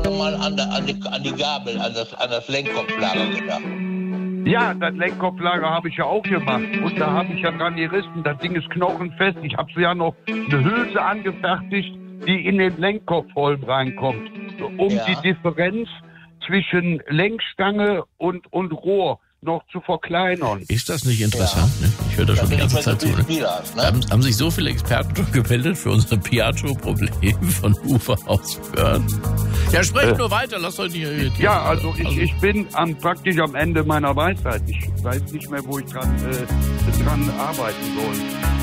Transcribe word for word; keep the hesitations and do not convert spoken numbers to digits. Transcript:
schon mal an, der, an, die, an die Gabel, an das, an das Lenkkopflager gedacht. Ja, das Lenkkopflager habe ich ja auch gemacht. Und da habe ich ja dran gerissen. Das Ding ist knochenfest. Ich habe ja noch eine Hülse angefertigt, die in den Lenkkopfholm reinkommt. Um Ja. die Differenz zwischen Lenkstange und, und Rohr noch zu verkleinern. Ist das nicht interessant? Ja. Ne? Ich höre da schon die ganze Zeit zu. Ne? Hast, ne? Haben, haben sich so viele Experten schon gemeldet für unser Piaggio-Problem von Ufer aus Börn. Ja, sprecht äh, nur weiter, lasst euch nicht irritieren. Ja, also ich, also ich bin am, praktisch am Ende meiner Weisheit. Ich weiß nicht mehr, wo ich dran, äh, dran arbeiten soll.